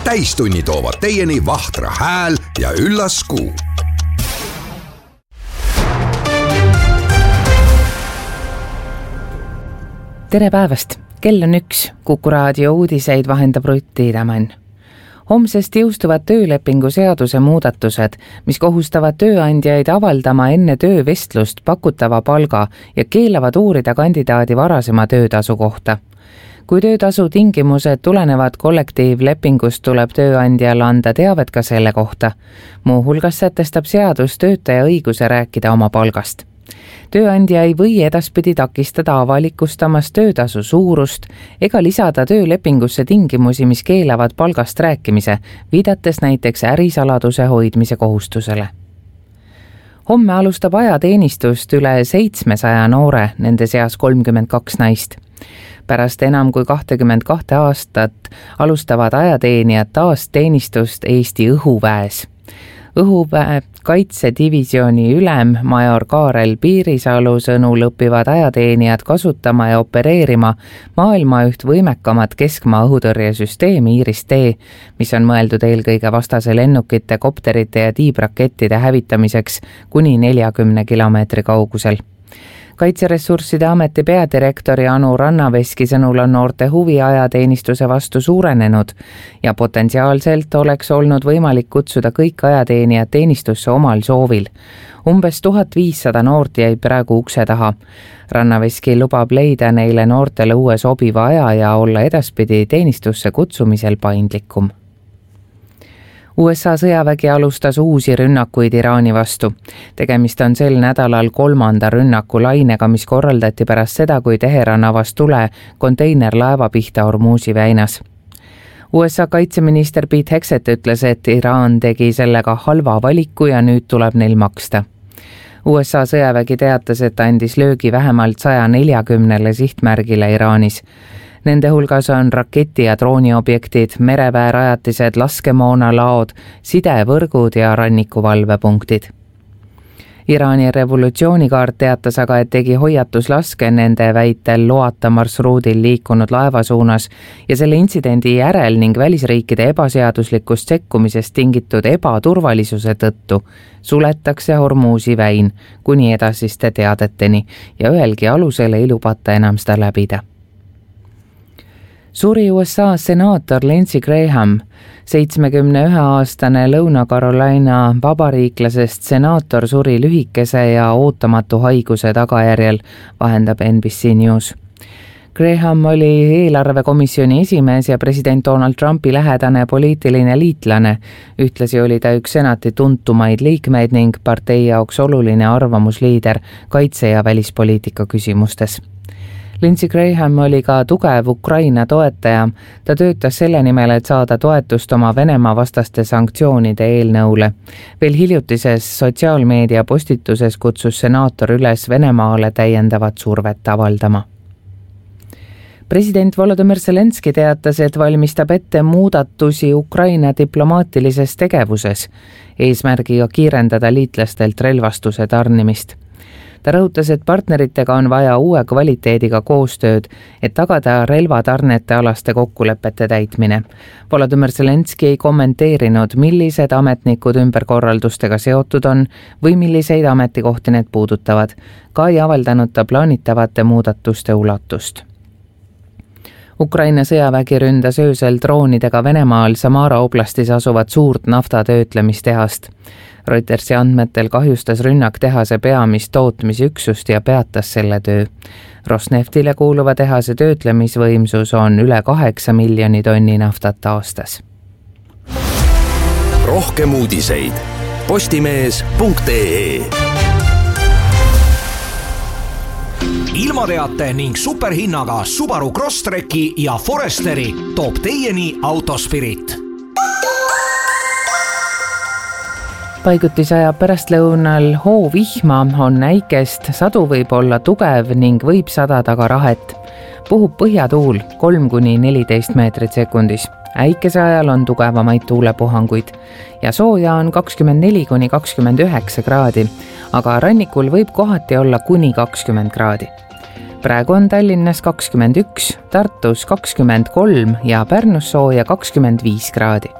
Täistunni toovad teieni Vahtra hääl ja üllas kuu. Tere päevast! Kell on 1. Kuku raadio uudiseid vahendab Rutti Idamann. Homsest jõustuvad töölepingu seaduse muudatused, mis kohustavad tööandjaid avaldama enne töövestlust pakutava palga ja keelavad uurida kandidaadi varasema töötasu kohta. Kui töötasu tingimused tulenevad kollektiivlepingust, tuleb tööandjal anda teavet ka selle kohta. Muuhulgas sätestab seadus töötaja õiguse rääkida oma palgast. Tööandja ei või edaspidi takistada avalikustamast töötasu suurust ega lisada töölepingusse tingimusi, mis keelavad palgast rääkimise, viidates näiteks ärisaladuse hoidmise kohustusele. Homme alustab ajateenistust üle 700 noore, nende seas 32 naist. Pärast enam kui 22 aastat alustavad ajateenijad taas teenistust Eesti õhuväes. Õhuväe kaitsedivisiooni ülem major Kaarel Piirisalu sõnul õpivad ajateenijad kasutama ja opereerima maailma üht võimekamat keskmaa õhutõrjesüsteemi Iris-T, mis on mõeldud eelkõige vastase lennukite, kopterite ja tiibrakettide hävitamiseks kuni 40 kilomeetri kaugusel. Kaitseressursside ameti peadirektori Anu Rannaveski sõnul on noorte huvi ajateenistuse vastu suurenenud ja potentsiaalselt oleks olnud võimalik kutsuda kõik ajateenijad teenistusse omal soovil. Umbes 1500 noort jäi praegu ukse taha. Rannaveski lubab leida neile noortele uue sobiva aja ja olla edaspidi teenistusse kutsumisel paindlikum. USA sõjavägi alustas uusi rünnakuid Iraani vastu. Tegemist on sel nädalal 3. rünnakulainega, mis korraldati pärast seda, kui Teheran avas tule konteinerlaeva pihta Hormuzi väinas. USA kaitseminister Pete Hegseth ütles, et Iraan tegi sellega halva valiku ja nüüd tuleb neil maksta. USA sõjavägi teatas, et andis löögi vähemalt 140 sihtmärgile Iraanis. Nende hulgas on raketi- ja drooniobjektid, mereväerajatised, laskemoonalaod, sidevõrgud ja rannikuvalvepunktid. Iraani revolutsioonikaart teatas aga, et tegi hoiatuslaske nende väitel loata marsruudil liikunud laeva suunas ja selle intsidendi järel ning välisriikide ebaseaduslikust sekkumisest tingitud ebaturvalisuse tõttu suletakse Hormuzi väin kuni edasiste teadeteni ja ühelgi alusel ei lubata enam seda läbida. Suri USA senaator Lindsey Graham, 71-aastane Lõuna-Carolina vabariiklasest senaator suri lühikese ja ootamatu haiguse tagajärjel, vahendab NBC News. Graham oli eelarvekomisjoni esimees ja president Donald Trumpi lähedane poliitiline liitlane. Ühtlasi oli ta üks senati tuntumaid liikmeid ning partei jaoks oluline arvamusliider kaitse- ja välispoliitika küsimustes. Lindsey Graham oli ka tugev Ukraina toetaja. Ta töötas selle nimel, et saada toetust oma Venemaa vastaste sanktsioonide eelnõule. Veel hiljutises sotsiaalmeedia postituses kutsus senaator üles Venemaale täiendavat survet avaldama. President Volodymyr Zelenski teatas, et valmistab ette muudatusi Ukraina diplomaatilises tegevuses, eesmärgiga kiirendada liitlastelt relvastuse tarnimist. Ta rõhutas, et partneritega on vaja uue kvaliteediga koostööd, et tagada relvatarnete alaste kokkulepete täitmine. Volodymyr Zelenski ei kommenteerinud, millised ametnikud ümberkorraldustega seotud on või milliseid ametikohti need puudutavad. Ka ei avaldanud ta plaanitavate muudatuste ulatust. Ukraina sõjavägi ründas öösel droonidega Venemaal Samara oblastis asuvat suurt naftatöötlemistehast. Reutersi andmetel kahjustas rünnak tehase peamist tootmisüksust ja peatas selle töö. Rosneftile kuuluva tehase töötlemisvõimsus on üle 8 miljoni tonni naftat aastas. Rohkem uudiseid postimees.ee. Ilmateate ning superhinnaga Subaru Crosstreki ja Foresteri toob teieni Autospirit. Paigutis ajab pärastlõunal hoovihma, on näikest, sadu võib olla tugev ning võib sadada ka rahet. Puhub põhjatuul 3–14 meetrit sekundis. Äikese ajal on tugevamaid tuulepuhanguid ja sooja on 24–29 kraadi, aga rannikul võib kohati olla kuni 20 kraadi. praegu on Tallinnas 21, Tartus 23 ja Pärnus sooja 25 kraadi.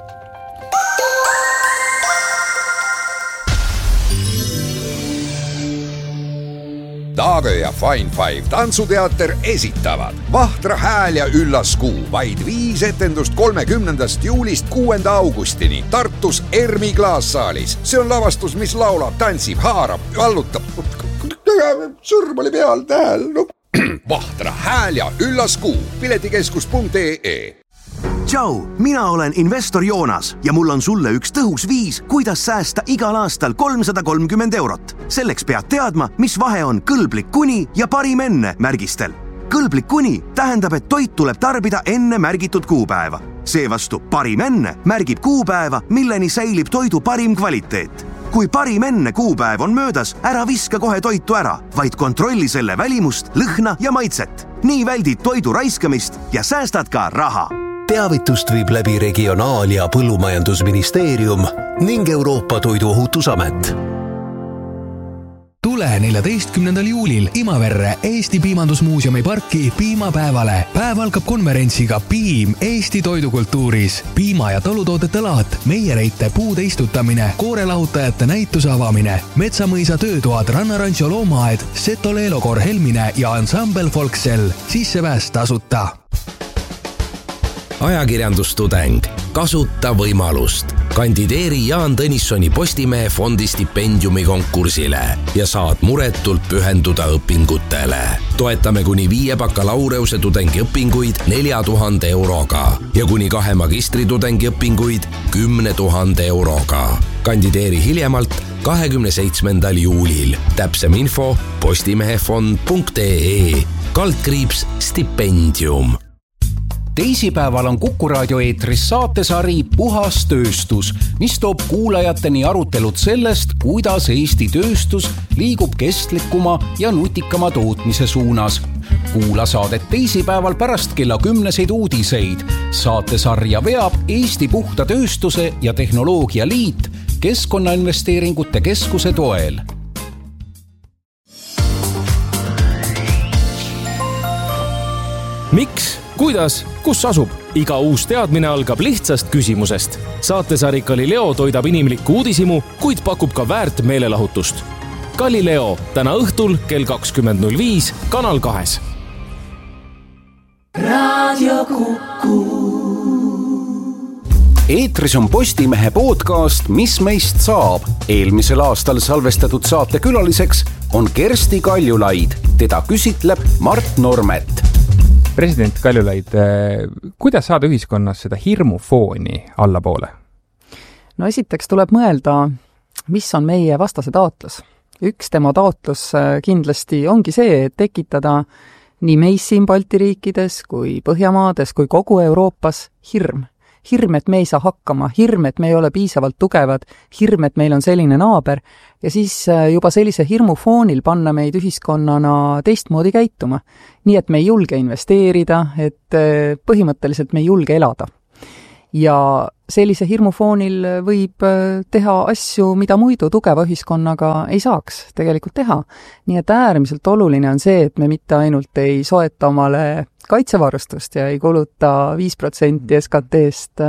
Taagö ja Fine Five tantsuteater esitavad Vahtra hääl ja üllas kuu. Vaid 5 etendust 30. juulist 6. augustini Tartus Ermi klaassaalis. See on lavastus, mis laulab, tantsib, haarab, vallutab. Sõrm oli peal tähel. No. Vahtra hääl ja üllas kuu. Piletikeskus.ee. Tšau, mina olen investor Joonas ja mul on sulle üks tõhus viis, kuidas säästa igal aastal 330 €. Selleks pead teadma, mis vahe on kõlblik kuni ja parim enne märgistel. Kõlblik kuni tähendab, et toit tuleb tarbida enne märgitud kuupäeva. Seevastu parim enne märgib kuupäeva, milleni säilib toidu parim kvaliteet. Kui parim enne kuupäev on möödas, ära viska kohe toitu ära, vaid kontrolli selle välimust, lõhna ja maitset. Nii väldid toidu raiskamist ja säästad ka raha. Teavitust viib läbi Regionaal- ja Põllumajandusministeerium ning Euroopa Toiduohutusamet. Tule 14. juulil Imaverre Eesti Piimandusmuuseumi parki piimapäevale. Päev algab konverentsiga Piim Eesti toidukultuuris. Piima- ja talutoodete laat, meiereite puude istutamine, koorelahutajate näituse avamine, Metsamõisa töötoad, Rannarancho loomaaed, Seto Leelokor Helmine ja ansambel Folksel. Sissepääs tasuta. Ajakirjandustudeng. Kasuta võimalust. Kandideeri Jaan Tõnissoni Postimehe fondi stipendiumi konkursile ja saad muretult pühenduda õpingutele. Toetame kuni 5 bakalaureuse tudengi õpinguid 4 000 € ja kuni 2 magistritudengi õpinguid 10 000 €. Kandideeri hiljemalt 27. juulil. Täpsem info postimehefond.ee /stipendium. Teisipäeval on Kuku raadio eetris saatesari Puhas tööstus, mis toob kuulajateni arutelud sellest, kuidas Eesti tööstus liigub kestlikuma ja nutikama tootmise suunas. Kuula saadet teisipäeval pärast kella 10 uudiseid. Saatesarja veab Eesti Puhta Tööstuse ja Tehnoloogia Liit Keskkonnainvesteeringute Keskuse toel. Miks? Kuidas? Kus asub? Iga uus teadmine algab lihtsast küsimusest. Saatesari Galileo toidab inimlikku uudishimu, kuid pakub ka väärt meelelahutust. Galileo täna õhtul kell 20.05 Kanal 2. Raadio Kuku. Eetris on Postimehe podcast Mis meist saab. Eelmisel aastal salvestatud saate külaliseks on Kersti Kaljulaid. Teda küsitleb Mart Normet. President Kaljulaid, kuidas saada ühiskonnas seda hirmufooni allapoole? No esiteks tuleb mõelda, mis on meie vastase taotlus. Üks tema taotlus kindlasti ongi see, et tekitada nii meis siin Balti riikides kui Põhjamaades kui kogu Euroopas hirm. Hirm, et me ei saa hakkama, hirm, et me ei ole piisavalt tugevad, hirm, et meil on selline naaber ja siis juba sellise hirmufoonil panna meid ühiskonnana teistmoodi käituma. Nii, et me ei julge investeerida, et põhimõtteliselt me ei julge elada. Ja sellise hirmufoonil võib teha asju, mida muidu tugeva ühiskonnaga ei saaks tegelikult teha. Nii et äärmiselt oluline on see, et me mitte ainult ei soeta omale kaitsevarustust ja ei kuluta 5% SKT-st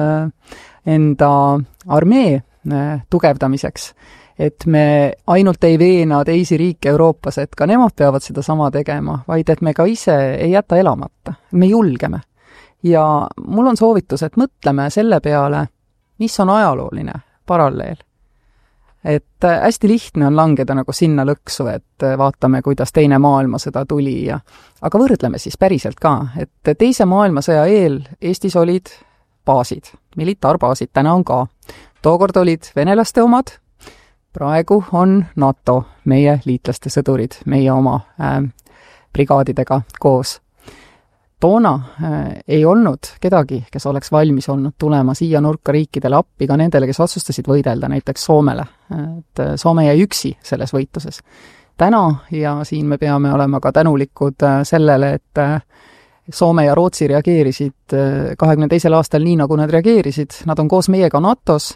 enda armee tugevdamiseks, et me ainult ei veena teisi riike Euroopas, et ka nemad peavad seda sama tegema, vaid et me ka ise ei jäta elamata, me julgeme. Ja mul on soovitus, et mõtleme selle peale, mis on ajalooline paralleel. Et hästi lihtne on langeda nagu sinna lõksu, et vaatame, kuidas teine maailmasõda tuli. Aga võrdleme siis päriselt ka, et teise maailmasõja eel Eestis olid baasid, militaarbaasid, täna on ka. Tookord olid venelaste omad, praegu on NATO, meie liitlaste sõdurid, meie oma brigaadidega koos. Toona ei olnud kedagi, kes oleks valmis olnud tulema siia nurka riikidele appi, ka nendele, kes otsustasid võidelda, näiteks Soomele. Et Soome jäi üksi selles võitluses. Täna, ja siin me peame olema ka tänulikud sellele, et Soome ja Rootsi reageerisid 22. aastal nii, nagu nad reageerisid. Nad on koos meiega NATOs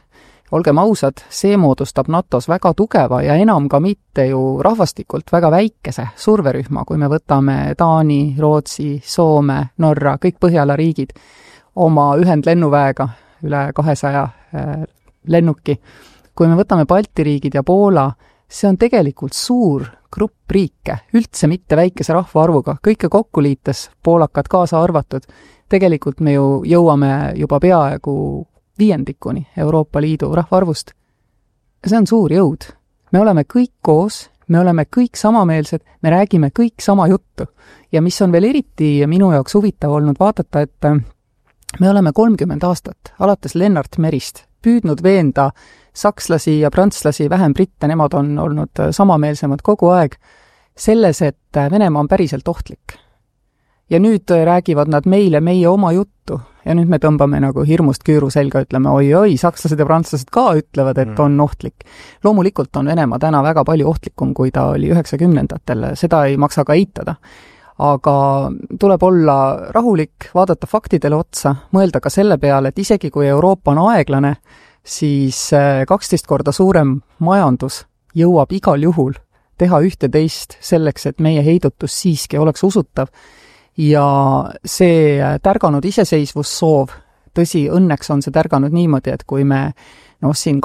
olgem ausad, see moodustab NATOs väga tugeva ja enam ka mitte ju rahvastikult väga väikese surverühma, kui me võtame Taani, Rootsi, Soome, Norra, kõik Põhjala riigid oma ühendlennuväega üle 200 lennuki. Kui me võtame Balti riigid ja Poola, see on tegelikult suur grupp riike, üldse mitte väikese rahvaarvuga, kõike kokku liites, poolakad kaasa arvatud, tegelikult me ju jõuame juba peaaegu 5% Euroopa Liidu rahvaarvust. See on suur jõud. Me oleme kõik koos, me oleme kõik samameelsed, me räägime kõik sama juttu. Ja mis on veel eriti minu jaoks huvitav olnud vaadata, et me oleme 30 aastat, alates Lennart Merist, püüdnud veenda sakslasi ja prantslasi, vähem britte, nemad on olnud samameelsemad kogu aeg, selles, et Venemaa on päriselt ohtlik. Ja nüüd räägivad nad meile meie oma juttu ja nüüd me tõmbame nagu hirmust küüru selga, ütleme oi, sakslased ja prantslased ka ütlevad, et on ohtlik. Loomulikult on Venemaa täna väga palju ohtlikum, kui ta oli 90-ndatel, seda ei maksa ka eitada. Aga tuleb olla rahulik, vaadata faktidele otsa, mõelda ka selle peale, et isegi kui Euroopa on aeglane, siis 12 korda suurem majandus jõuab igal juhul teha ühte-teist selleks, et meie heidutus siiski oleks usutav. Ja see tärganud iseseisvussoov, tõsi, õnneks on see tärganud niimoodi, et kui me siin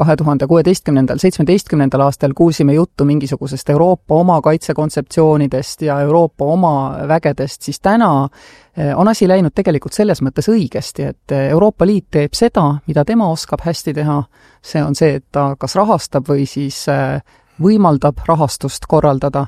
2016-17 aastal kuulsime juttu mingisugusest Euroopa oma kaitsekontseptsioonidest ja Euroopa oma vägedest, siis täna on asi läinud tegelikult selles mõttes õigesti, et Euroopa Liit teeb seda, mida tema oskab hästi teha. See on see, et ta kas rahastab või siis võimaldab rahastust korraldada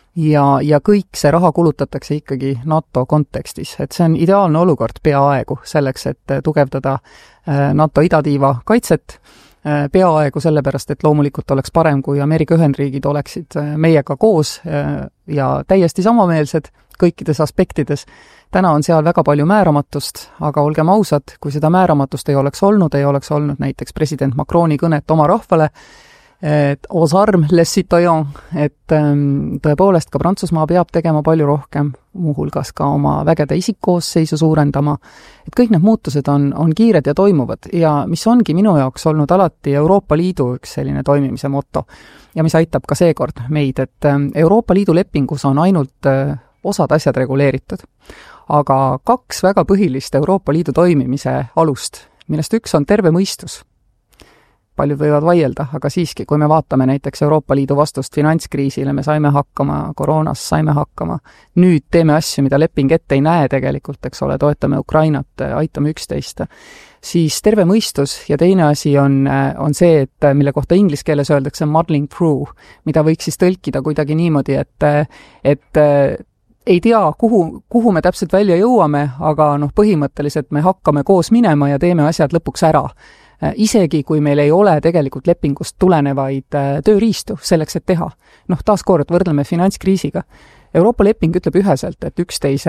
ja kõik see raha kulutatakse ikkagi NATO kontekstis. Et see on ideaalne olukord peaaegu selleks, et tugevdada NATO idatiiva kaitset, peaaegu sellepärast, et loomulikult oleks parem, kui Ameerika Ühendriigid oleksid meiega koos ja täiesti samameelsed kõikides aspektides. Täna on seal väga palju määramatust, aga olgem ausad, kui seda määramatust ei oleks olnud näiteks president Macroni kõnet oma rahvale, et aux armes les citoyens, et tõepoolest ka Prantsusmaa peab tegema palju rohkem, muuhulgas ka oma vägede isikkoosseisu suurendama, et kõik need muutused on kiired ja toimuvad ja mis ongi minu jaoks olnud alati Euroopa Liidu üks selline toimimise motto ja mis aitab ka seekord meid, et Euroopa Liidu lepingus on ainult osad asjad reguleeritud, aga 2 väga põhilist Euroopa Liidu toimimise alust, millest üks on terve mõistus. Paljud võivad vaielda, aga siiski, kui me vaatame näiteks Euroopa Liidu vastust finantskriisile, me saime hakkama, koroonas saime hakkama, nüüd teeme asju, mida leping ette ei näe tegelikult, eks ole, toetame Ukrainat, aitame üksteist, siis terve mõistus ja teine asi on see, et mille kohta inglise keeles öeldakse muddling through, mida võiks siis tõlkida kuidagi niimoodi, et ei tea, kuhu me täpselt välja jõuame, aga põhimõtteliselt me hakkame koos minema ja teeme asjad lõpuks ära. Isegi kui meil ei ole tegelikult lepingust tulenevaid tööriistu selleks, et teha. Taaskord võrdleme finantskriisiga. Euroopa leping ütleb üheselt, et üksteise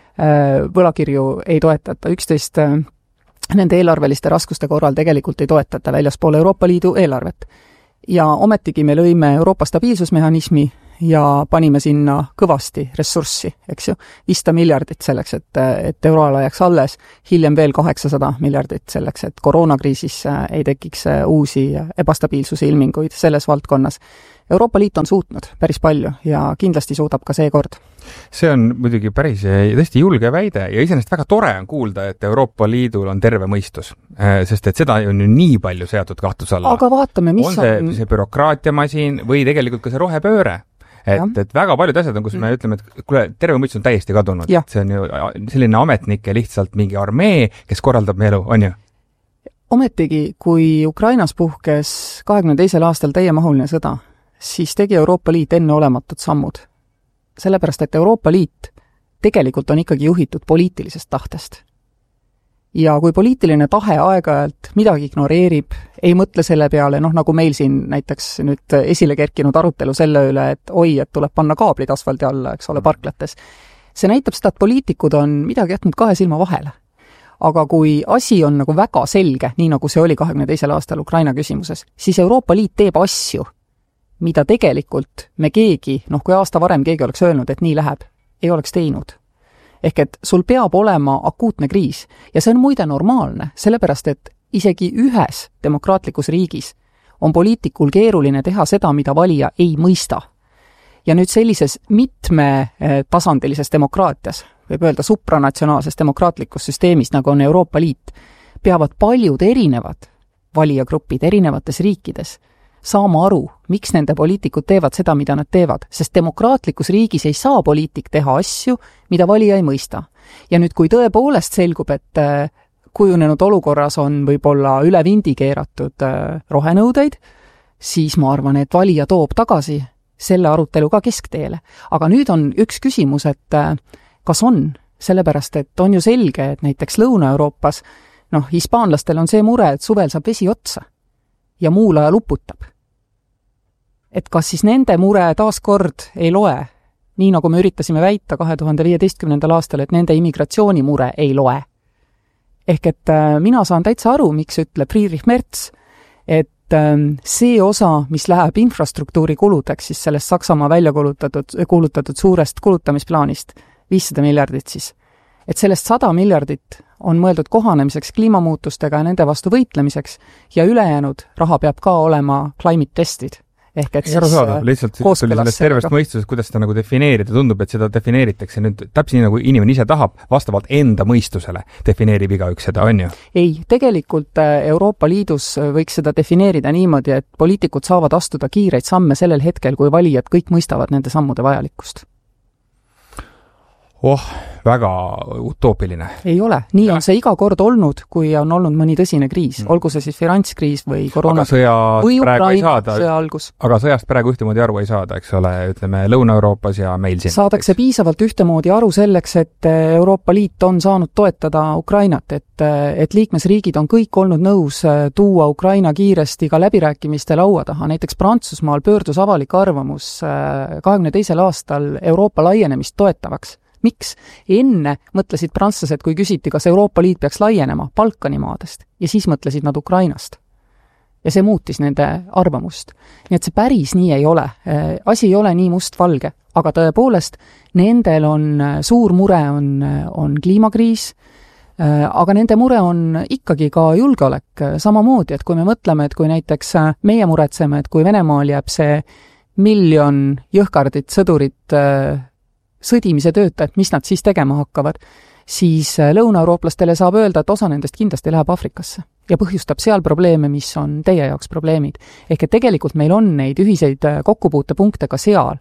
võlakirju ei toetata, üksteist nende eelarveliste raskuste korral tegelikult ei toetata väljaspool Euroopa Liidu eelarvet. Ja ometigi me lõime Euroopa stabiilsusmehhanismi ja panime sinna kõvasti ressurssi, eks ju, 500 miljardit selleks, et euroala jääks alles, hiljem veel 800 miljardit selleks, et koroonakriisis ei tekiks uusi ebastabiilsuse ilminguid selles valdkonnas. Euroopa Liit on suutnud päris palju ja kindlasti suudab ka seekord. See on muidugi päris tõesti julge väide ja iseenesest väga tore on kuulda, et Euroopa Liidul on terve mõistus, sest et seda on ju nii palju seatud kahtluse alla. Aga vaatame, mis on see bürokraatiamasin või tegelikult ka see rohepööre. Et väga paljud asjad on, kus me ütleme, et kuule, terve mõistus on täiesti kadunud. See on ju selline ametnike lihtsalt mingi armee, kes korraldab meie elu, on ju? Ometigi, kui Ukrainas puhkes 22. aastal täiemahuline sõda, siis tegi Euroopa Liit enneolematud sammud. Sellepärast, et Euroopa Liit tegelikult on ikkagi juhitud poliitilisest tahtest. Ja kui poliitiline tahe aeg-ajalt midagi ignoreerib, ei mõtle selle peale, nagu meil siin näiteks nüüd esile kerkinud arutelu selle üle, et et tuleb panna kaablid asfaldi alla, eks ole, parklates. See näitab seda, et poliitikud on midagi jätnud 2 silma vahele. Aga kui asi on väga selge, nii nagu see oli 22. aastal Ukraina küsimuses, siis Euroopa Liit teeb asju, mida tegelikult me keegi, kui aasta varem keegi oleks öelnud, et nii läheb, ei oleks teinud. Ehk et sul peab olema akuutne kriis ja see on muide normaalne, sellepärast et isegi ühes demokraatlikus riigis on poliitikul keeruline teha seda, mida valija ei mõista. Ja nüüd sellises mitmetasandilises demokraatias, võib öelda supranatsionaalses demokraatlikus süsteemis, nagu on Euroopa Liit, peavad paljud erinevad valijagrupid erinevates riikides saama aru, miks nende poliitikud teevad seda, mida nad teevad, sest demokraatlikus riigis ei saa poliitik teha asju, mida valija ei mõista. Ja nüüd, kui tõepoolest selgub, et kujunenud olukorras on võib-olla üle vindi keeratud rohenõudeid, siis ma arvan, et valija toob tagasi selle arutelu ka keskteele. Aga nüüd on üks küsimus, et kas on, sellepärast, et on ju selge, et näiteks Lõuna-Euroopas, hispaanlastel on see mure, et suvel saab vesi otsa ja muul ajal uputab. Et kas siis nende mure taaskord ei loe, nii nagu me üritasime väita 2015. aastal, et nende immigratsioonimure ei loe. Ehk et mina saan täitsa aru, miks ütleb Friedrich Merz, et see osa, mis läheb infrastruktuuri kuludeks, siis sellest Saksamaa välja kuulutatud suurest kulutamisplaanist, 500 miljardit siis, et sellest 100 miljardit on mõeldud kohanemiseks kliimamuutustega ja nende vastu võitlemiseks ja ülejäänud raha peab ka olema climate tested. Ehk et siis lihtsalt tuli sellest tervest mõistusest, kuidas seda nagu defineerida, tundub, et seda defineeritakse nüüd täpselt nii, nagu inimene ise tahab, vastavalt enda mõistusele defineerib igaüks seda, on ju? Ei, tegelikult Euroopa Liidus võiks seda defineerida niimoodi, et poliitikud saavad astuda kiireid samme sellel hetkel, kui valijad kõik mõistavad nende sammude vajalikkust. Väga utoopiline. Ei ole. Nii on see iga kord olnud, kui on olnud mõni tõsine kriis. Olgu see siis finantskriis või koroona. Või Ukraina sõja algus. Aga sõjast praegu ühtemoodi aru ei saada, eks ole, ütleme Lõuna-Euroopas ja meil siin. Saadakse piisavalt ühtemoodi aru selleks, et Euroopa Liit on saanud toetada Ukrainat, et liikmesriigid on kõik olnud nõus tuua Ukraina kiiresti ka läbirääkimiste laua taha. Näiteks Prantsusmaal pöördus avalik arvamus 22. aastal Euroopa laienemist toetavaks. Miks? Enne mõtlesid prantslased, kui küsiti, kas Euroopa Liit peaks laienema Balkani maadest, ja siis mõtlesid nad Ukrainast. Ja see muutis nende arvamust. Nii et see päris nii ei ole. Asi ei ole nii mustvalge, aga tõepoolest nendel on suur mure on kliimakriis, aga nende mure on ikkagi ka julgeolek samamoodi, et kui me mõtleme, et kui näiteks meie muretseme, et kui Venemaal jääb see 1 miljon jõhkardit sõdurit sõdimise töötajad, mis nad siis tegema hakkavad, siis lõunaeurooplastele saab öelda, et osa nendest kindlasti läheb Afrikasse ja põhjustab seal probleeme, mis on teie jaoks probleemid. Ehk et tegelikult meil on neid ühiseid kokkupuutepunkte ka seal.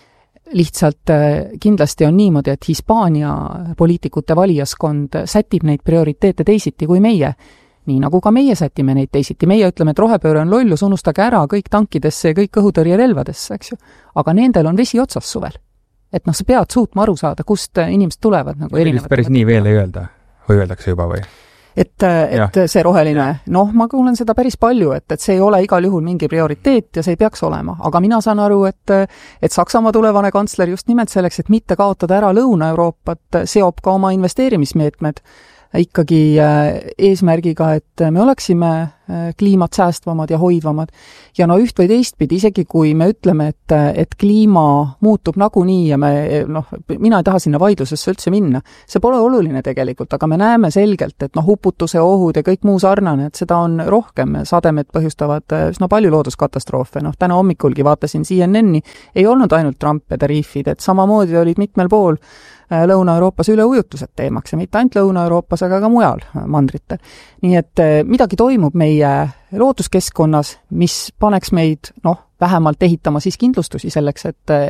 Lihtsalt kindlasti on niimoodi, et Hispaania poliitikute valijaskond sätib neid prioriteete teisiti kui meie. Nii nagu ka meie sätime neid teisiti. Meie ütleme, et rohepööre on lollus, unustage ära kõik tankidesse ja kõik õhutõrjerelvadesse, eks ju. Aga nendel on vesi otsas suvel. Et sa pead suutma aru saada, kust inimesed tulevad nagu erinevad. Päris nii veel ei öelda, või öeldakse juba või? Et see roheline, ma kuulen seda päris palju, et see ei ole igal juhul mingi prioriteet ja see ei peaks olema. Aga mina saan aru, et Saksamaa tulevane kantsler just nimelt selleks, et mitte kaotada ära Lõuna-Euroopat, seob ka oma investeerimismeetmed ikkagi eesmärgiga, et me oleksime kliimat säästvamad ja hoidvamad. Ja üht või teistpidi, isegi kui me ütleme, et kliima muutub nagunii ja mina ei taha sinna vaidlusesse üldse minna. See pole oluline tegelikult, aga me näeme selgelt, et uputuse ohud ja kõik muu sarnane, et seda on rohkem. Sademed põhjustavad üsna palju looduskatastroofe. Täna hommikulgi vaatasin CNN-i, ei olnud ainult Trump ja tariifid, et samamoodi olid mitmel pool Lõuna-Euroopas üleujutused teemaks ja mitte ainult Lõuna-Euroopas, aga ka mujal mandritel. Nii et midagi toimub meie looduskeskkonnas, mis paneks meid vähemalt ehitama siis kindlustusi selleks,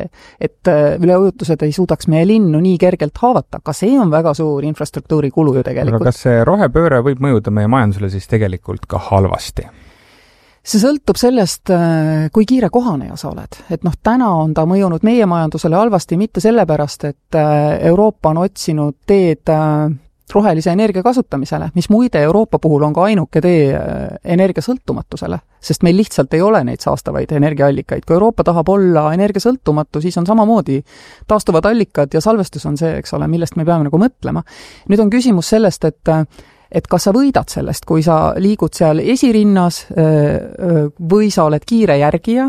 et üleujutused ei suudaks meie linnu nii kergelt haavata. Ka see on väga suur infrastruktuuri kulu ju tegelikult. Aga kas see rohepööre võib mõjuda meie majandusele siis tegelikult ka halvasti? See sõltub sellest, kui kiire kohaneja sa oled. Et täna on ta mõjunud meie majandusele halvasti mitte sellepärast, et Euroopa on otsinud teed rohelise energia kasutamisele, mis muide Euroopa puhul on ka ainuke tee energiasõltumatusele, sest meil lihtsalt ei ole neid saastavaid energiaallikaid. Kui Euroopa tahab olla energiasõltumatu, siis on samamoodi taastuvad allikad ja salvestus on see, eks ole, millest me peame nagu mõtlema. Nüüd on küsimus sellest, et kas sa võidad sellest, kui sa liigud seal esirinnas või sa oled kiire järgija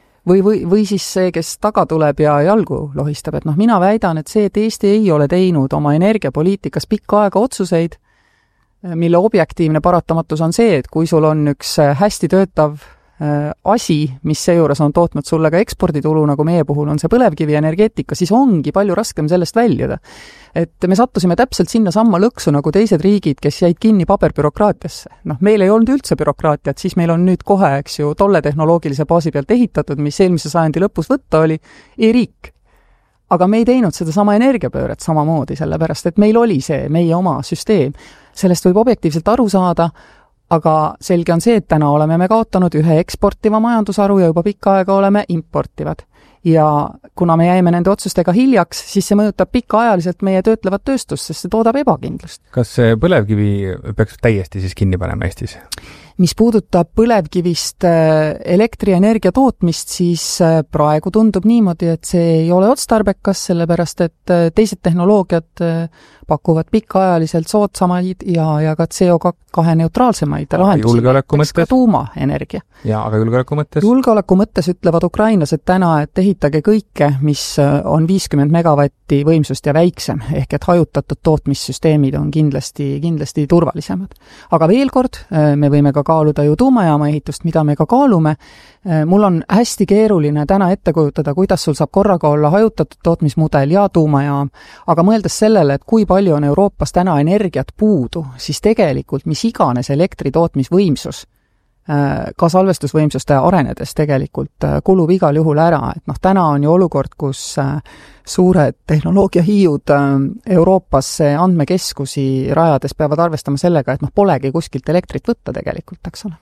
või siis see, kes taga tuleb ja jalgu lohistab. Et mina väidan, et see, et Eesti ei ole teinud oma energiapoliitikas pikka aega otsuseid, mille objektiivne paratamatus on see, et kui sul on üks hästi töötav asi, mis seejuures on tootnud sulle ka eksporditulu, nagu meie puhul on see põlevkivienergeetika, siis ongi palju raskem sellest väljuda. Et me sattusime täpselt sinna samma lõksu nagu teised riigid, kes jäid kinni paberbürokraatiasse. Meil ei olnud üldse bürokraatiat, siis meil on nüüd kohe, eks ju, tolle tehnoloogilise baasi pealt ehitatud, mis eelmise sajandi lõpus võtta oli e-riik. Aga me ei teinud seda sama energiapööret samamoodi, sellepärast, et meil oli see meie oma süsteem. Sellest võib objektiivselt aru saada, aga selge on see, et täna oleme me kaotanud ühe eksportiva majandusharu ja juba pikka aega oleme importivad. Ja kuna me jäime nende otsustega hiljaks, siis see mõjutab pikaajaliselt meie töötlevat tööstust, sest see toodab ebakindlust. Kas see põlevkivi peaks täiesti siis kinni panema Eestis? Mis puudutab põlevkivist elektrienergia tootmist, siis praegu tundub niimoodi, et see ei ole otstarbekas, sellepärast et teised tehnoloogiad pakuvad pikaajaliselt soodsamaid ja ka CO2 neutraalsemaid lahendusi. Julgeoleku mõttes? Ka tuumaenergia. Ja, aga julgeoleku mõttes? Julgeoleku mõttes ütlevad ukrainlased täna, et ehitage kõike, mis on 50 megavatti võimsust ja väiksem, ehk et hajutatud tootmissüsteemid on kindlasti turvalisemad. Aga veel kord, me võime ka kaaluda ju tuumajaama ehitust, mida me ka kaalume. Mul on hästi keeruline täna ette kujutada, kuidas sul saab korraga olla hajutatud tootmismudel ja tuumajaam, aga mõeldes sellele, et kui palju on Euroopas täna energiat puudu, siis tegelikult mis iganes elektritootmisvõimsus ka salvestusvõimsuste arenedes tegelikult kulub igal juhul ära. Et täna on ju olukord, kus suured tehnoloogiahiiud Euroopasse andmekeskusi rajades peavad arvestama sellega, et polegi kuskilt elektrit võtta tegelikult, eks ole.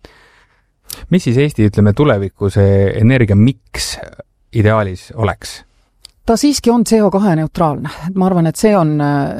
Mis siis Eesti, tuleviku see energia miks ideaalis oleks? Ta siiski on CO2 neutraalne. Ma arvan, et see on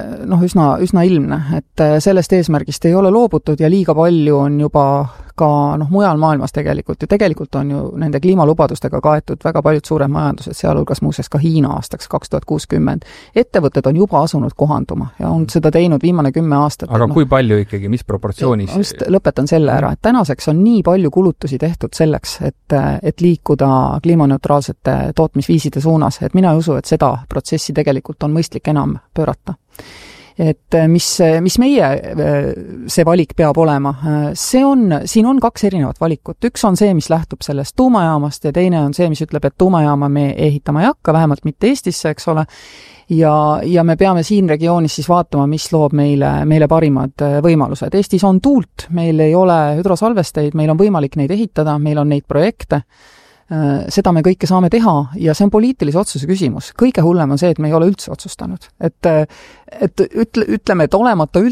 üsna ilmne, et sellest eesmärgist ei ole loobutud ja liiga palju on juba ka mujal maailmas tegelikult. Ja tegelikult on ju nende kliimalubadustega kaetud väga paljud suured majandused, sealhulgas muuseas ka Hiina aastaks 2060. Ettevõtted on juba asunud kohanduma ja on seda teinud viimane 10 aastat. Aga kui palju ikkagi, mis proportsioonis? Just lõpetan selle ära, et tänaseks on nii palju kulutusi tehtud selleks, et liikuda kliimaneutraalsete tootmisviiside suunas, et mina ei usu, et seda protsessi tegelikult on mõistlik enam pöörata. Et mis meie see valik peab olema, siin on 2 erinevat valikut. Üks on see, mis lähtub sellest tuumajaamast ja teine on see, mis ütleb, et tuumajaama me ehitama ei hakka, vähemalt mitte Eestisse, eks ole. Ja me peame siin regioonis siis vaatama, mis loob meile parimad võimalused. Eestis on tuult, meil ei ole hüdrosalvesteid, meil on võimalik neid ehitada, meil on neid projekte. Seda me kõike saame teha ja see on poliitilise otsuse küsimus. Kõige hullem on see, et me ei ole üldse otsustanud. Et ütleme, et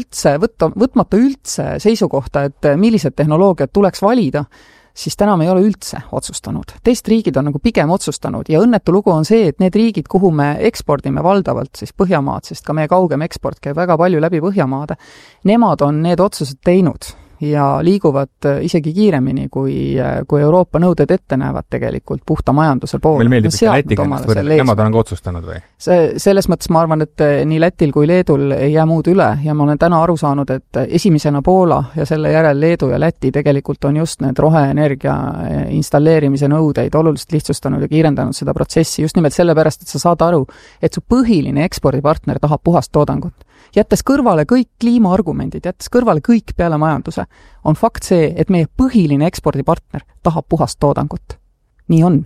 võtmata üldse seisukohta, et millised tehnoloogiad tuleks valida, siis täna me ei ole üldse otsustanud. Teist riigid on pigem otsustanud ja õnnetu lugu on see, et need riigid, kuhu me ekspordime valdavalt, siis Põhjamaad, sest ka meie kaugem eksport käib väga palju läbi Põhjamaade, nemad on need otsused teinud ja liiguvad isegi kiiremini, kui Euroopa nõuded ette näevad tegelikult puhta majanduse poole. Meil meeldib ikka Lätiga ennast võrrelda, nemad on otsustanud või? Selles mõttes ma arvan, et nii Lätil kui Leedul ei jää muud üle ja ma olen täna aru saanud, et esimesena Poola ja selle järel Leedu ja Läti tegelikult on just need roheenergia installeerimise nõudeid oluliselt lihtsustanud ja kiirendanud seda protsessi just nimelt sellepärast, et sa saad aru, et su põhiline ekspordipartner tahab puhast toodangut. Jättes kõrvale kõik kliimaargumendid, jättes kõrvale kõik peale majanduse, on fakt see, et meie põhiline ekspordipartner tahab puhast toodangut. Nii on.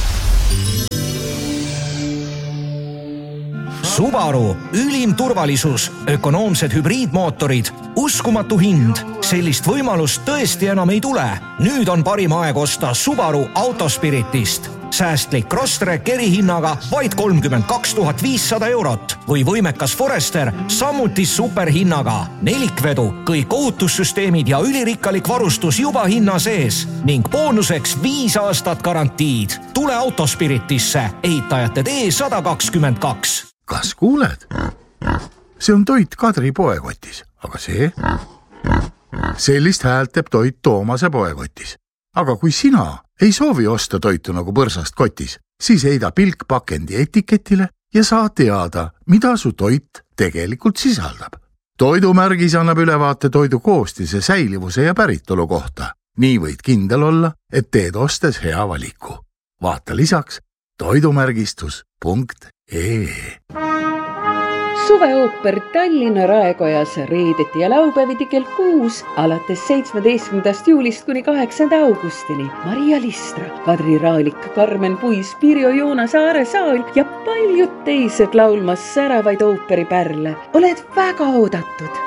Subaru, ülim turvalisus, ökonoomsed hübriidmootorid, uskumatu hind. Sellist võimalust tõesti enam ei tule. Nüüd on parim aeg osta Subaru Autospiritist. Säästlik Crosstrek erihinnaga vaid 32 500 eurot või võimekas Forester samuti superhinnaga. Nelikvedu, kõik ohutussüsteemid ja ülirikkalik varustus juba hinna sees ning boonuseks 5 aastat garantiid. Tule Autospiritisse, ehitajate tee 122. Kas kuuled? See on Toit Kadri poekotis, aga see? Sellist häält teeb Toit Toomase poekotis. Aga kui sina ei soovi osta toitu nagu põrsast kotis, siis heida pilk pakendi etiketile ja saa teada, mida su toit tegelikult sisaldab. Toidumärgis annab ülevaate toidu koostise, säilivuse ja päritolu kohta. Nii võid kindel olla, et teed ostes hea valiku. Vaata lisaks toidumärgistus.ee. suveooper Tallinna Raekojas reedeti ja laupäeviti kell 6 alates 17. juulist kuni 8. augustini. Maria Listra, Kadri Raalik, Karmen Puis, Pirjo Joonas, Aare Saal ja paljud teised laulmas säravaid ooperipärle. Oled väga oodatud.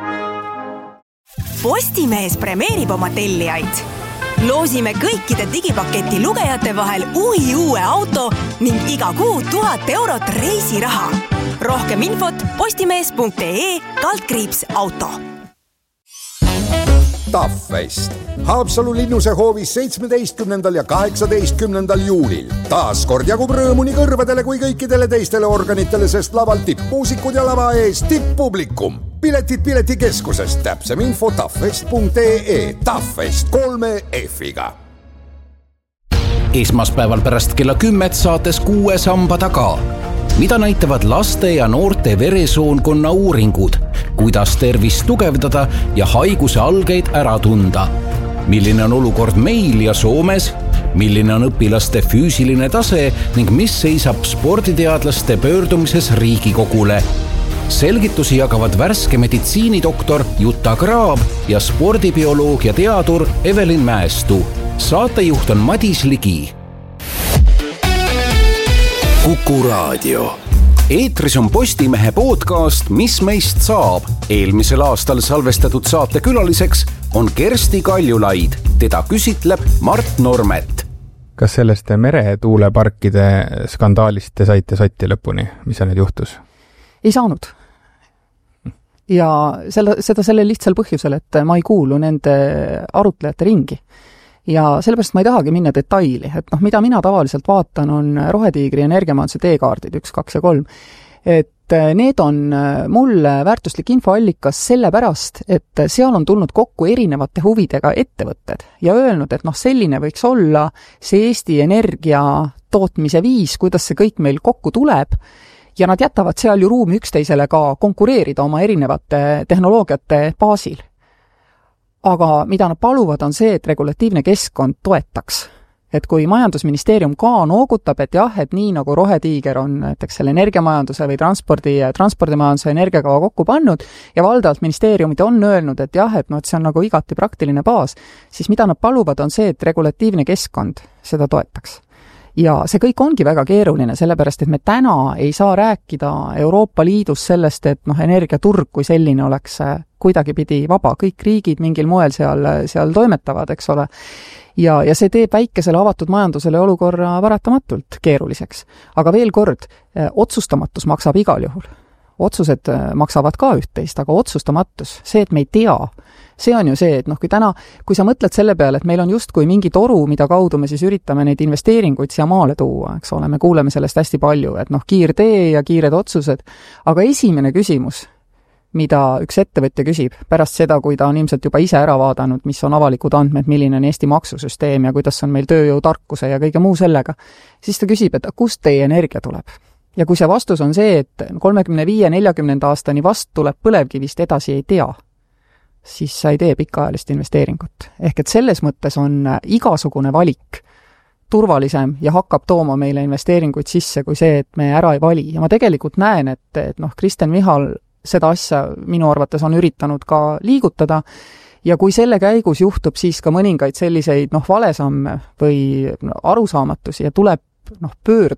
Postimees premeerib oma tellijaid. Loosime kõikide digipaketi lugejate vahel uue auto ning iga kuu 1000 eurot reisiraha. Rohkem infot postimees.ee/auto. Taffest. Haapsalu linnuse hoovis 17. ja 18. juulil. Taas kord jagub rõõmu nii kõrvadele kui kõikidele teistele organitele, sest laval tippmuusikud ja lava ees tipppublikum. Piletid piletikeskusest, täpsem info taffest.ee. Taffest 3 F-iga. Esmaspäeval pärast kella 10 saates 6 samba taga. Mida näitavad laste ja noorte veresoonkonna uuringud, kuidas tervist tugevdada ja haiguse algeid ära tunda, milline on olukord meil ja Soomes, milline on õpilaste füüsiline tase ning mis seisab sporditeadlaste pöördumises Riigikogule. Selgitusi jagavad värske meditsiinidoktor Jutta Graab ja spordibioloogia teadur Evelin Mäestu. Saatejuht on Madis Ligi. Kuku Raadio. Eetris on Postimehe podcast Mis meist saab. Eelmisel aastal salvestatud saate külaliseks on Kersti Kaljulaid. Teda küsitleb Mart Normet. Kas sellest meretuuleparkide skandaalist te saite sotti lõpuni? Mis seal nüüd juhtus? Ei saanud. Ja seda sellel lihtsal põhjusel, et ma ei kuulu nende arutlejate ringi. Ja sellepärast ma ei tahagi minna detaili, et mida mina tavaliselt vaatan on Rohetiigri energiamajanduse teekaardid 1, 2 ja 3. Et need on mulle väärtuslik infoallikas sellepärast, et seal on tulnud kokku erinevate huvidega ettevõtted ja öelnud, et selline võiks olla see Eesti energia tootmise viis, kuidas see kõik meil kokku tuleb. Ja nad jätavad seal ju ruumi üksteisele ka konkureerida oma erinevate tehnoloogiate baasil. Aga mida nad paluvad on see, et regulatiivne keskkond toetaks. Et kui majandusministeerium ka noogutab, et jah, et nii nagu Rohetiiger on näiteks selle energiamajanduse või transpordimajanduse energiakava kokku pannud ja valdavalt ministeeriumid on öelnud, et jah, et see on nagu igati praktiline baas, siis mida nad paluvad on see, et regulatiivne keskkond seda toetaks. Ja see kõik ongi väga keeruline, sellepärast, et me täna ei saa rääkida Euroopa Liidus sellest, et energiaturg kui selline oleks kuidagi pidi vaba. Kõik riigid mingil moel seal toimetavad, eks ole. Ja see teeb väikesele avatud majandusele olukorra varatamatult keeruliseks. Aga veel kord, otsustamatus maksab igal juhul. Otsused maksavad ka üht-teist, aga otsustamatus, see, et me ei tea, see on ju see, et kui sa mõtled selle peale, et meil on justkui mingi toru, mida kaudu me siis üritame neid investeeringuid siia maale tuua, eks ole, me kuuleme sellest hästi palju, et kiirtee ja kiired otsused, aga esimene küsimus, mida üks ettevõtja küsib pärast seda, kui ta on ilmselt juba ise ära vaadanud, mis on avalikud andmed, milline on Eesti maksusüsteem ja kuidas on meil tööjõutarkuse ja kõige muu sellega, siis ta küsib, et kust teie energia tuleb? Ja kui see vastus on see, et 35-40 aastani vast tuleb põlevkivist edasi ei tea, siis sa ei tee pikaajalist investeeringut. Ehk et selles mõttes on igasugune valik turvalisem ja hakkab tooma meile investeeringuid sisse kui see, et me ära ei vali. Ja ma tegelikult näen, et Kristen Michal seda asja minu arvates on üritanud ka liigutada ja kui selle käigus juhtub siis ka mõningaid selliseid valesamme või arusaamatusi ja tuleb pöörduda